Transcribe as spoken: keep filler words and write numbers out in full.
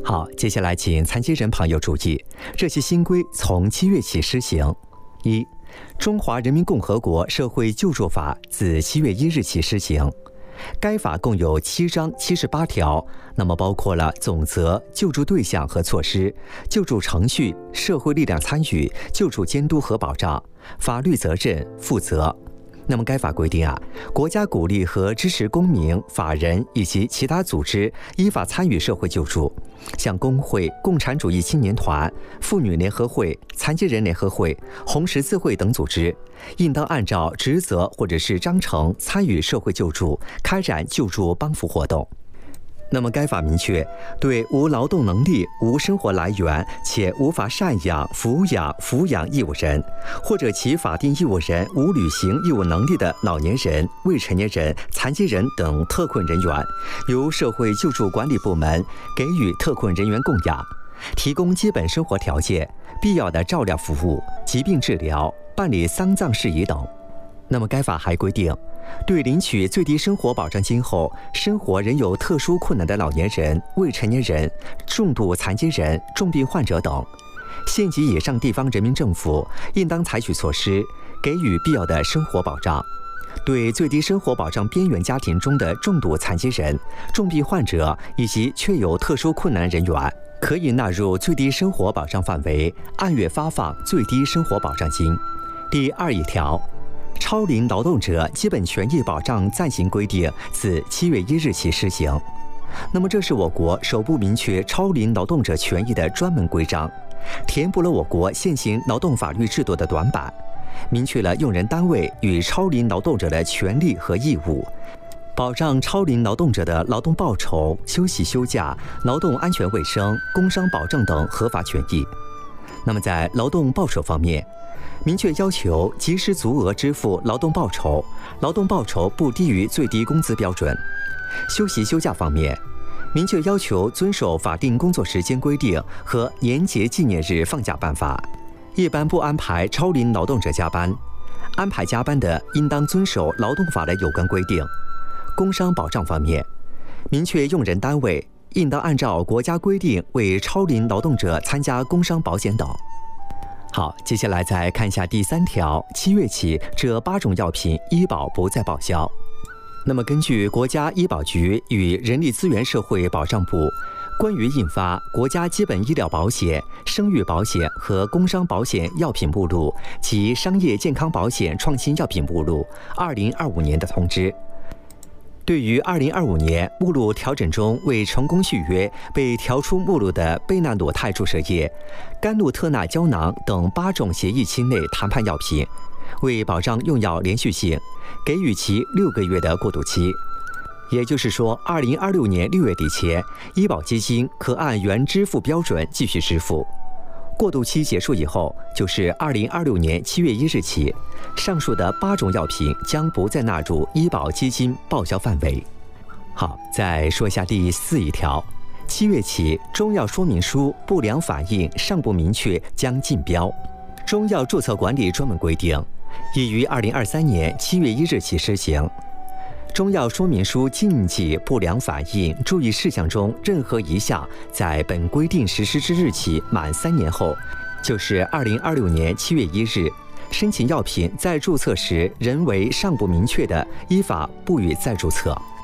好，接下来请残疾人朋友注意，这些新规从七月起施行。一、中华人民共和国社会救助法自七月一日起施行。该法共有七章七十八条，那么包括了总则、救助对象和措施、救助程序、社会力量参与、救助监督和保障、法律责任、负责。那么该法规定啊，国家鼓励和支持公民、法人以及其他组织依法参与社会救助，像工会、共产主义青年团、妇女联合会、残疾人联合会、红十字会等组织，应当按照职责或者是章程参与社会救助，开展救助帮扶活动。那么该法明确，对无劳动能力、无生活来源且无法赡养、抚养、抚养义务人，或者其法定义务人无履行义务能力的老年人、未成年人、残疾人等特困人员，由社会救助管理部门给予特困人员供养，提供基本生活条件、必要的照料服务、疾病治疗、办理丧葬事宜等。那么该法还规定，对领取最低生活保障金后生活仍有特殊困难的老年人、未成年人、重度残疾人、重病患者等，县级以上地方人民政府应当采取措施，给予必要的生活保障。对最低生活保障边缘家庭中的重度残疾人、重病患者以及确有特殊困难人员，可以纳入最低生活保障范围，按月发放最低生活保障金。第二一条，超龄劳动者基本权益保障暂行规定自七月一日起施行。那么，这是我国首部明确超龄劳动者权益的专门规章，填补了我国现行劳动法律制度的短板，明确了用人单位与超龄劳动者的权利和义务，保障超龄劳动者的劳动报酬、休息休假、劳动安全卫生、工伤保障等合法权益。那么，在劳动报酬方面，明确要求及时足额支付劳动报酬，劳动报酬不低于最低工资标准。休息休假方面，明确要求遵守法定工作时间规定和年节纪念日放假办法，一般不安排超龄劳动者加班，安排加班的应当遵守劳动法的有关规定。工伤保障方面，明确用人单位应当按照国家规定为超龄劳动者参加工伤保险等。好，接下来再看一下第三条，七月起这八种药品医保不再报销。那么根据国家医保局与人力资源社会保障部关于印发《国家基本医疗保险、生育保险和工伤保险药品目录及商业健康保险创新药品目录（二零二五年）的通知，对于二零二五年目录调整中未成功续约被调出目录的贝纳鲁肽注射液、甘露特钠胶囊等八种协议期内谈判药品，为保障用药连续性，给予其六个月的过渡期。也就是说，二零二六年六月底前，医保基金可按原支付标准继续支付。过渡期结束以后，就是二零二六年七月一日起，上述的八种药品将不再纳入医保基金报销范围。好，再说一下第四一条，七月起，中药说明书不良反应尚不明确将竞标。中药注册管理专门规定，已于二零二三年七月一日起施行。中药说明书禁忌、不良反应、注意事项中任何一项，在本规定实施之日起满三年后，就是二零二六年七月一日，申请药品在注册时仍为尚不明确的，依法不予再注册。